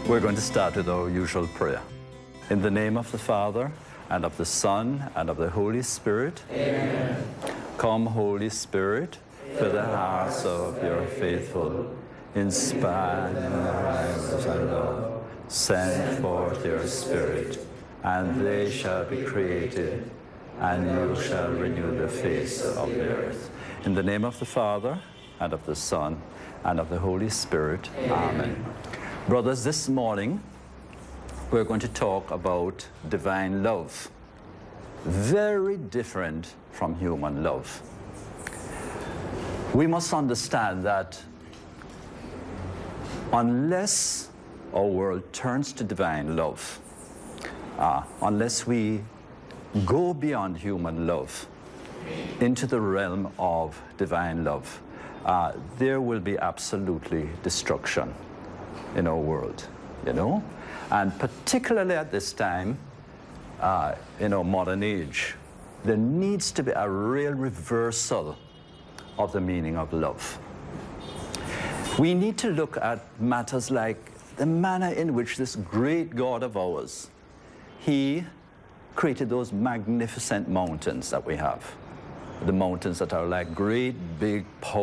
We're going to start with our usual prayer. In the name of the Father, and of the Son, and of the Holy Spirit. Amen. Come, Holy Spirit, fill the hearts of your faithful. Inspire their lives and love. Send forth your Spirit, and they shall be created, and you shall renew the face of the earth. In the name of the Father, and of the Son, and of the Holy Spirit. Amen. Brothers, this morning, we're going to talk about divine love. Very different from human love. We must understand that unless our world turns to divine love, unless we go beyond human love into the realm of divine love, there will be absolutely destruction in our world, you know? And particularly at this time, in our modern age, there needs to be a real reversal of the meaning of love. We need to look at matters like the manner in which this great God of ours, he created those magnificent mountains that we have. The mountains that are like great big